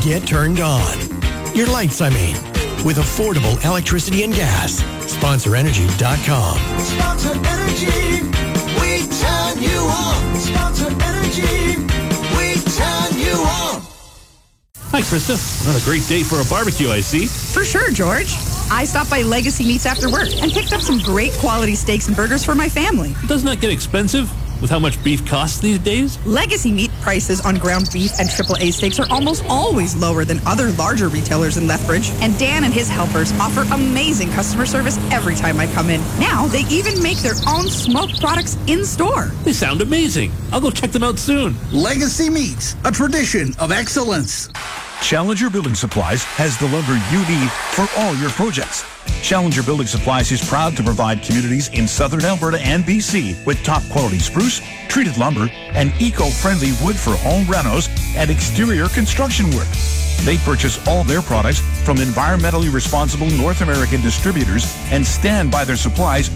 get turned on. Your lights, I mean. With affordable electricity and gas. SponsorEnergy.com. Sponsor Energy, we turn you on. Sponsor Energy, we turn you on. Hi, Krista. Not a great day for a barbecue, I see. For sure, George. I stopped by Legacy Meats after work and picked up some great quality steaks and burgers for my family. Doesn't that get expensive with how much beef costs these days? Legacy Meat prices on ground beef and AAA steaks are almost always lower than other larger retailers in Lethbridge. And Dan and his helpers offer amazing customer service every time I come in. Now, they even make their own smoked products in-store. They sound amazing. I'll go check them out soon. Legacy Meats, a tradition of excellence. Challenger Building Supplies has the lumber you need for all your projects. Challenger Building Supplies is proud to provide communities in southern Alberta and BC with top quality spruce, treated lumber, and eco-friendly wood for home renos and exterior construction work. They purchase all their products from environmentally responsible North American distributors and stand by their supplies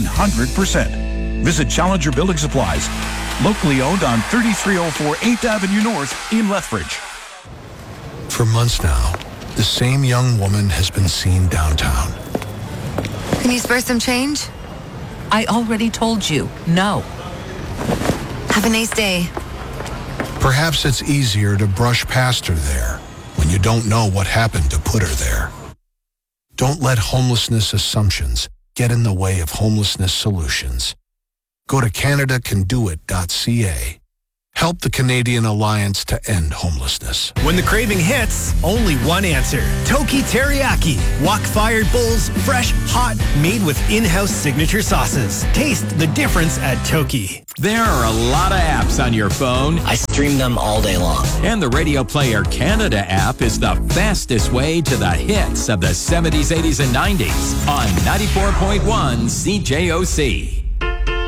100%. Visit Challenger Building Supplies, locally owned on 3304 8th Avenue North in Lethbridge. For months now, the same young woman has been seen downtown. Can you spare some change? I already told you, no. Have a nice day. Perhaps it's easier to brush past her there when you don't know what happened to put her there. Don't let homelessness assumptions get in the way of homelessness solutions. Go to CanadaCanDoIt.ca. Help the Canadian Alliance to End Homelessness. When the craving hits, only one answer. Toki Teriyaki. Wok-fired bowls, fresh, hot, made with in-house signature sauces. Taste the difference at Toki. There are a lot of apps on your phone. I stream them all day long. And the Radio Player Canada app is the fastest way to the hits of the 70s, 80s, and 90s on 94.1 CJOC.